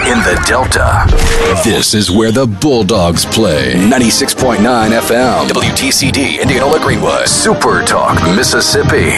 in the Delta. This is where the Bulldogs play. 96.9 FM, WTCD, Indianola Greenwood, Super Talk, Mississippi.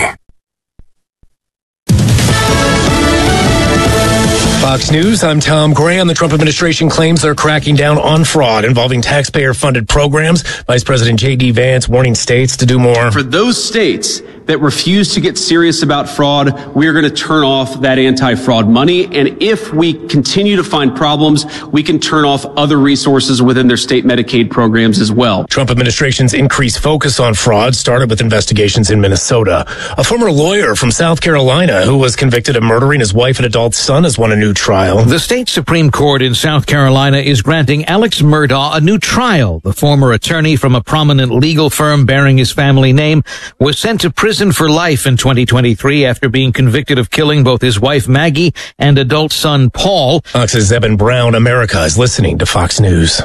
Fox News, I'm Tom Graham. The Trump administration claims they're cracking down on fraud involving taxpayer-funded programs. Vice President J.D. Vance warning states to do more. For those states that refuse to get serious about fraud, we are going to turn off that anti-fraud money. And if we continue to find problems, we can turn off other resources within their state Medicaid programs as well. Trump administration's increased focus on fraud started with investigations in Minnesota. A former lawyer from South Carolina who was convicted of murdering his wife and adult son has won a new trial. The state Supreme Court in South Carolina is granting Alex Murdaugh a new trial. The former attorney from a prominent legal firm bearing his family name was sent to prison for life in 2023 after being convicted of killing both his wife Maggie and adult son Paul. Fox's Evan Brown. America is listening to Fox News.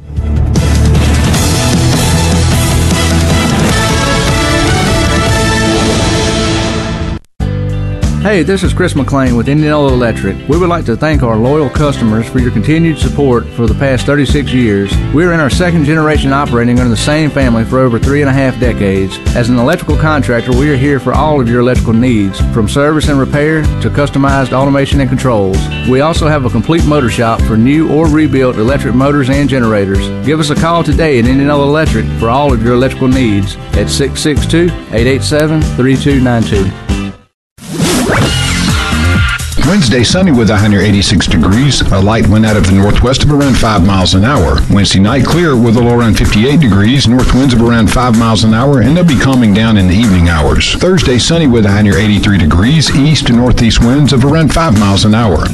Hey, this is Chris McLean with Indianola Electric. We would like to thank our loyal customers for your continued support for the past 36 years. We are in our second generation operating under the same family for over 3.5 decades. As an electrical contractor, we are here for all of your electrical needs, from service and repair to customized automation and controls. We also have a complete motor shop for new or rebuilt electric motors and generators. Give us a call today at Indianola Electric for all of your electrical needs at 662-887-3292. Wednesday, sunny with a high near 86 degrees. A light wind out of the northwest of around 5 miles an hour. Wednesday night, clear with a low around 58 degrees. North winds of around 5 miles an hour, and they'll be calming down in the evening hours. Thursday, sunny with a high near 83 degrees. East to northeast winds of around 5 miles an hour.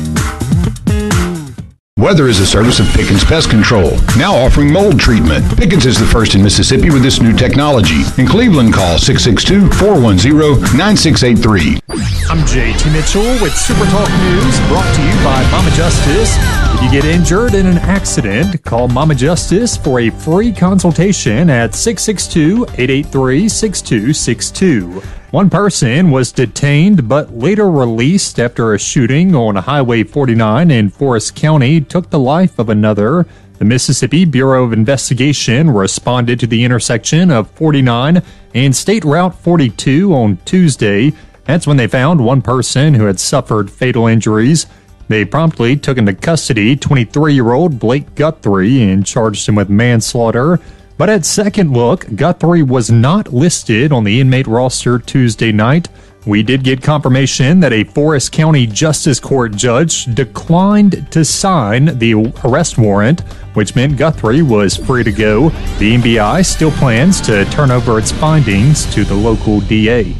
Weather is a service of Pickens Pest Control, now offering mold treatment. Pickens is the first in Mississippi with this new technology. In Cleveland, call 662-410-9683. I'm JT Mitchell with Super Talk News, brought to you by Mama Justice. If you get injured in an accident, call Mama Justice for a free consultation at 662-883-6262. One person was detained but later released after a shooting on Highway 49 in Forest County took the life of another. The Mississippi Bureau of Investigation responded to the intersection of 49 and State Route 42 on Tuesday. That's when they found one person who had suffered fatal injuries. They promptly took into custody 23-year-old Blake Guthrie and charged him with manslaughter. But at second look, Guthrie was not listed on the inmate roster Tuesday night. We did get confirmation that a Forest County Justice Court judge declined to sign the arrest warrant, which meant Guthrie was free to go. The MBI still plans to turn over its findings to the local DA.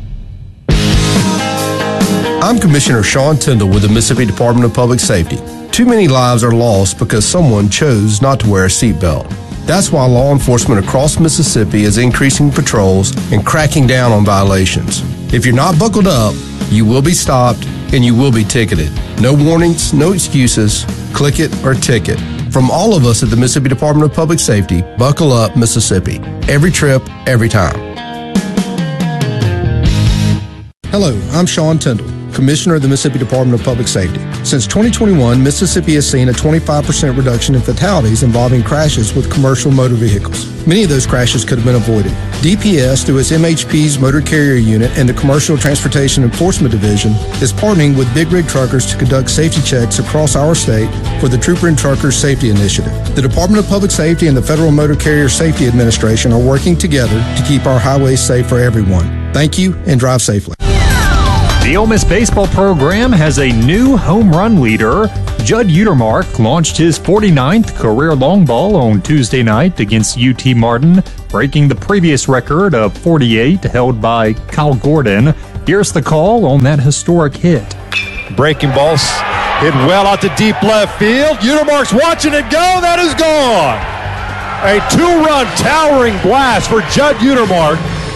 I'm Commissioner Sean Tyndall with the Mississippi Department of Public Safety. Too many lives are lost because someone chose not to wear a seatbelt. That's why law enforcement across Mississippi is increasing patrols and cracking down on violations. If you're not buckled up, you will be stopped and you will be ticketed. No warnings, no excuses. Click it or ticket. From all of us at the Mississippi Department of Public Safety, buckle up, Mississippi. Every trip, every time. Hello, I'm Sean Tyndall, Commissioner of the Mississippi Department of Public Safety. Since 2021, Mississippi has seen a 25% reduction in fatalities involving crashes with commercial motor vehicles. Many of those crashes could have been avoided. DPS, through its MHP's Motor Carrier Unit and the Commercial Transportation Enforcement Division, is partnering with Big Rig Truckers to conduct safety checks across our state for the Trooper and Truckers Safety Initiative. The Department of Public Safety and the Federal Motor Carrier Safety Administration are working together to keep our highways safe for everyone. Thank you and drive safely. The Ole Miss baseball program has a new home run leader. Judd Utermark launched his 49th career long ball on Tuesday night against UT Martin, breaking the previous record of 48 held by Kyle Gordon. Here's the call on that historic hit. Breaking ball hit well out to deep left field. Utermark's watching it go. That is gone. A two-run towering blast for Judd Utermark.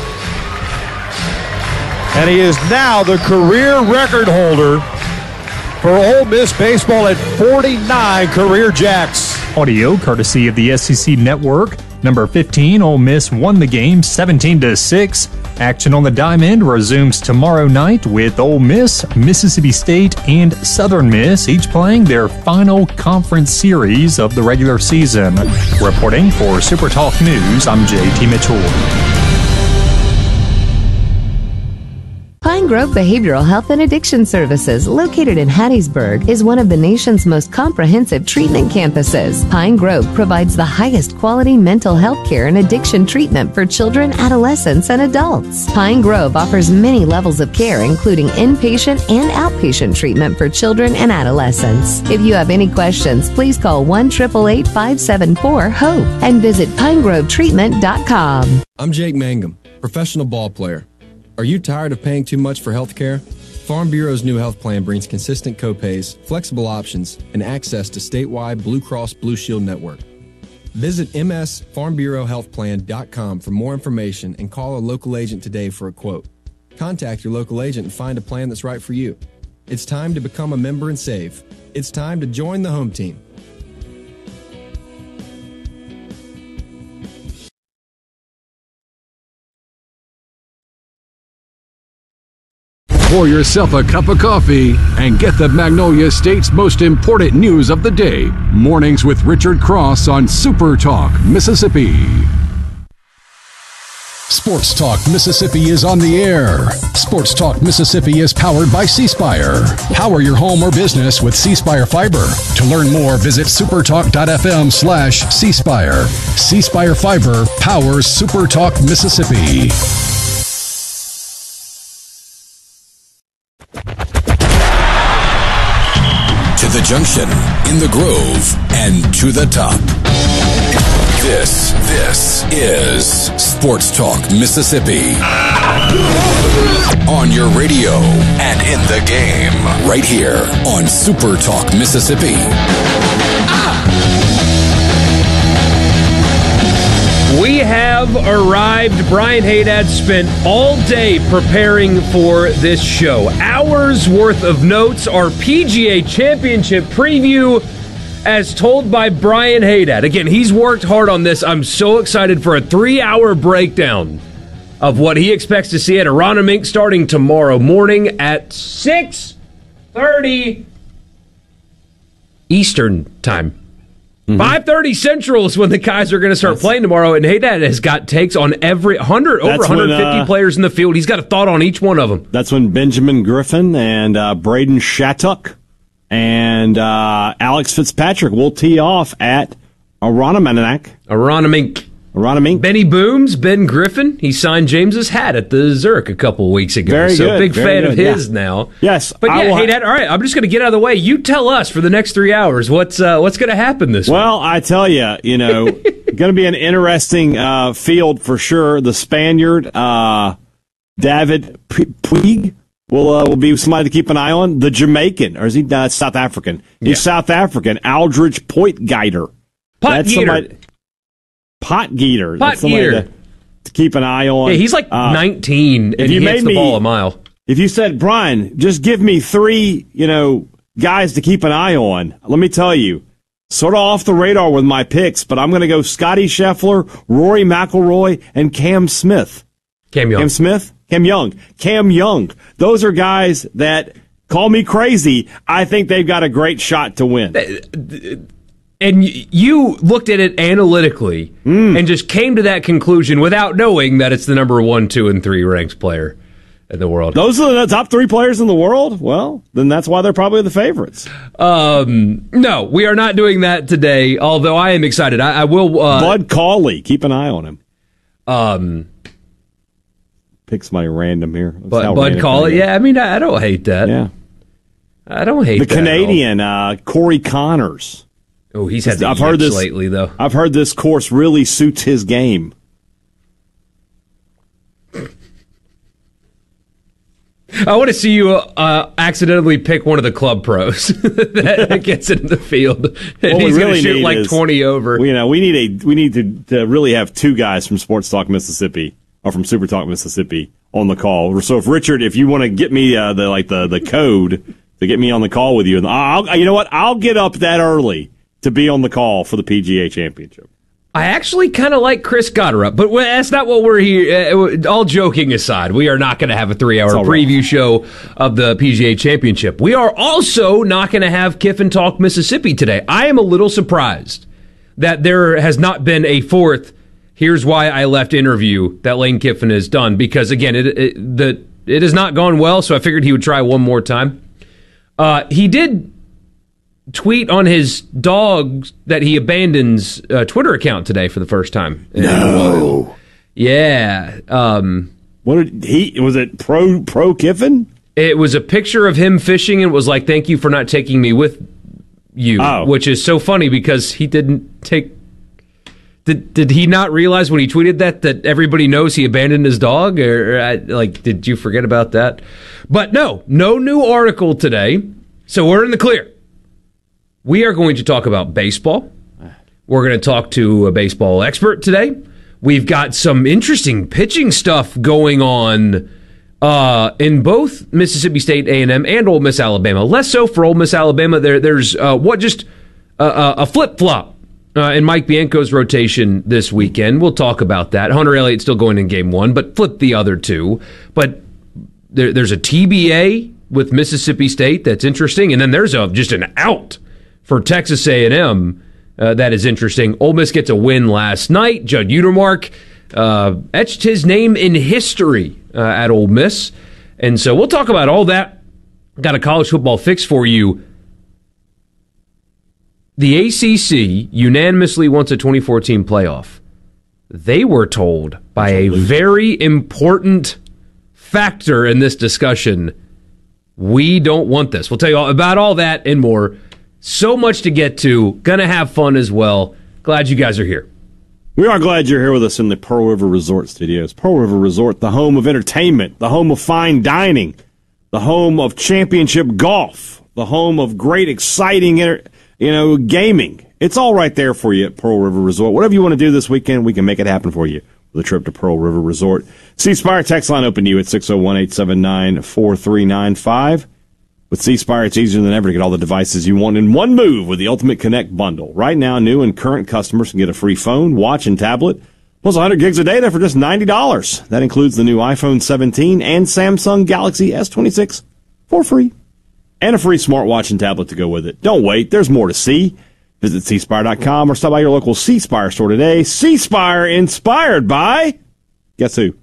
And he is now the career record holder for Ole Miss baseball at 49 career jacks. Audio courtesy of the SEC Network. Number 15, Ole Miss won the game 17-6. Action on the Diamond resumes tomorrow night with Ole Miss, Mississippi State, and Southern Miss, each playing their final conference series of the regular season. Reporting for Super Talk News, I'm JT Mitchell. Pine Grove Behavioral Health and Addiction Services, located in Hattiesburg, is one of the nation's most comprehensive treatment campuses. Pine Grove provides the highest quality mental health care and addiction treatment for children, adolescents, and adults. Pine Grove offers many levels of care, including inpatient and outpatient treatment for children and adolescents. If you have any questions, please call 1-888-574-HOPE and visit pinegrovetreatment.com. I'm Jake Mangum, professional ball player. Are you tired of paying too much for health care? Farm Bureau's new health plan brings consistent copays, flexible options, and access to statewide Blue Cross Blue Shield network. Visit msfarmbureauhealthplan.com for more information and call a local agent today for a quote. Contact your local agent and find a plan that's right for you. It's time to become a member and save. It's time to join the home team. Pour yourself a cup of coffee and get the Magnolia State's most important news of the day. Mornings with Richard Cross on Super Talk, Mississippi. Sports Talk Mississippi is on the air. Sports Talk Mississippi is powered by C-Spire. Power your home or business with C-Spire Fiber. To learn more, visit supertalk.fm/C-Spire. C-Spire Fiber powers Super Talk Mississippi. To the junction, in the grove, and to the top. This is Sports Talk Mississippi. On your radio and in the game, right here on Super Talk Mississippi. We have arrived. Brian Haydad spent all day preparing for this show. Hours worth of notes, our PGA Championship preview, as told by Brian Haydad. Again, he's worked hard on this. I'm so excited for a 3-hour breakdown of what he expects to see at Aronimink starting tomorrow morning at 6:30 Eastern time. 5:30 Central is when the guys are going to start playing tomorrow, and Haydad has got takes on over 150 players in the field. He's got a thought on each one of them. That's when Benjamin Griffin and Braden Shattuck and Alex Fitzpatrick will tee off at Aronimink. Benny Booms, Ben Griffin, he signed James's hat at the Zurich a couple of weeks ago. Very good. Big fan of his now. Yes. But yeah, Haydad, all right, I'm just going to get out of the way. You tell us for the next 3 hours what's going to happen this week. Well, I tell you, going to be an interesting field for sure. The Spaniard, David Puig, will be somebody to keep an eye on. The Jamaican, or is he South African? He's South African. Aldridge Poitgeiter. Potgeeter. That's somebody to keep an eye on. Yeah, he's like 19, and he hits the ball a mile. If you said, Brian, just give me 3, guys to keep an eye on, let me tell you, sort of off the radar with my picks, but I'm going to go Scotty Scheffler, Rory McIlroy, and Cam Smith. Cam Young. Those are guys that, call me crazy, I think they've got a great shot to win. And you looked at it analytically and just came to that conclusion without knowing that it's the number 1, 2, and 3 ranked player in the world. Those are the top 3 players in the world? Well, then that's why they're probably the favorites. No, we are not doing that today, although I am excited. I will... Bud Cauley, keep an eye on him. Pick somebody random here. Bud Cauley, yeah, I mean, I don't hate that. Yeah. I don't hate the that. The Canadian, Corey Connors. Oh, he's had the yips lately, though. I've heard this course really suits his game. I want to see you accidentally pick one of the club pros that gets into the field, and he's going to shoot like 20 over. We need to really have 2 guys from Sports Talk Mississippi or from Super Talk Mississippi on the call. So if you want to get me the code to get me on the call with you, and you know what, I'll get up that early to be on the call for the PGA Championship. I actually kind of like Chris Gotterup, but that's not what we're here. All joking aside, we are not going to have a 3-hour preview show of the PGA Championship. We are also not going to have Kiffin Talk Mississippi today. I am a little surprised that there has not been a fourth "Here's Why I Left" interview that Lane Kiffin has done, because, again, it has not gone well, so I figured he would try one more time. He did tweet on his dog that he abandons Twitter account today for the first time. No. Yeah. What did was it pro Kiffin? It was a picture of him fishing, and it was like, "Thank you for not taking me with you," which is so funny because he didn't take. Did he not realize when he tweeted that everybody knows he abandoned his dog? Or did you forget about that? But no new article today, so we're in the clear. We are going to talk about baseball. We're going to talk to a baseball expert today. We've got some interesting pitching stuff going on in both Mississippi State A&M and Ole Miss Alabama. Less so for Ole Miss Alabama. There's a flip-flop in Mike Bianco's rotation this weekend. We'll talk about that. Hunter Elliott still going in game one, but flip the other two. But there's a TBA with Mississippi State that's interesting, and then there's just an out for Texas A&M that is interesting. Ole Miss gets a win last night. Judd Utermark etched his name in history at Ole Miss. And so we'll talk about all that. Got a college football fix for you. The ACC unanimously wants a 2014 playoff. They were told by a very important factor in this discussion, we don't want this. We'll tell you all about all that and more. So much to get to. Gonna have fun as well. Glad you guys are here. We are glad you're here with us in the Pearl River Resort Studios. Pearl River Resort, the home of entertainment, the home of fine dining, the home of championship golf, the home of great, exciting, gaming. It's all right there for you at Pearl River Resort. Whatever you want to do this weekend, we can make it happen for you with a trip to Pearl River Resort. C Spire text line open to you at 601-879-4395. With C Spire, it's easier than ever to get all the devices you want in one move with the Ultimate Connect bundle. Right now, new and current customers can get a free phone, watch, and tablet, plus 100 gigs of data for just $90. That includes the new iPhone 17 and Samsung Galaxy S26 for free. And a free smartwatch and tablet to go with it. Don't wait. There's more to see. Visit cspire.com or stop by your local C Spire store today. C Spire, inspired by... Guess who?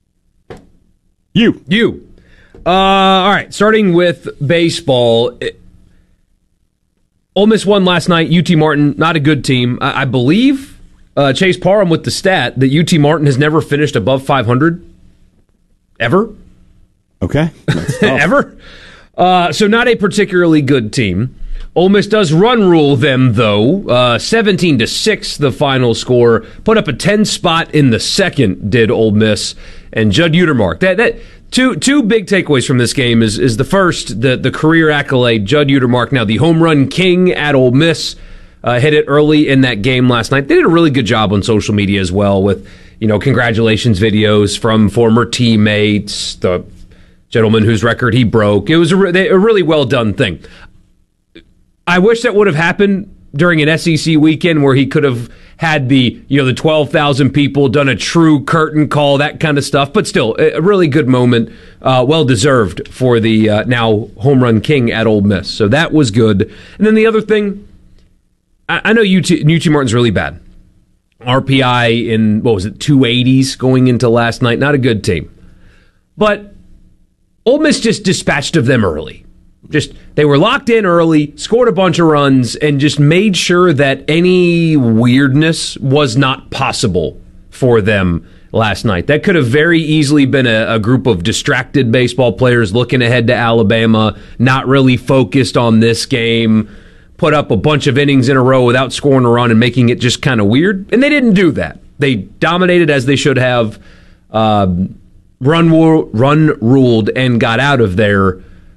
You. All right, starting with baseball. Ole Miss won last night. UT Martin, not a good team. I believe Chase Parham with the stat that UT Martin has never finished above 500. Ever. Okay. Ever. So not a particularly good team. Ole Miss does run rule them, though. 17-6, the final score. Put up a 10 spot in the second, did Ole Miss. And Judd Utermark. Two big takeaways from this game is the first, the career accolade, Judd Utermark, now the home run king at Ole Miss, hit it early in that game last night. They did a really good job on social media as well with, congratulations videos from former teammates, the gentleman whose record he broke. It was a really well done thing. I wish that would have happened during an SEC weekend where he could have had the 12,000 people, done a true curtain call, that kind of stuff. But still, a really good moment, well-deserved for the now home run king at Ole Miss. So that was good. And then the other thing, I know UT Martin's really bad. RPI in, 280s going into last night. Not a good team. But Ole Miss just dispatched of them early. They were locked in early, scored a bunch of runs, and just made sure that any weirdness was not possible for them last night. That could have very easily been a group of distracted baseball players looking ahead to Alabama, not really focused on this game, put up a bunch of innings in a row without scoring a run and making it just kind of weird. And they didn't do that. They dominated as they should have, run ruled, and got out of there